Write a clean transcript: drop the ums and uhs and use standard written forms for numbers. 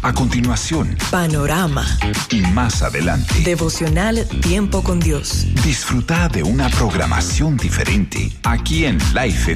A continuación, Panorama. Y más adelante, Devocional Tiempo con Dios. disfruta de una programación diferente aquí en Life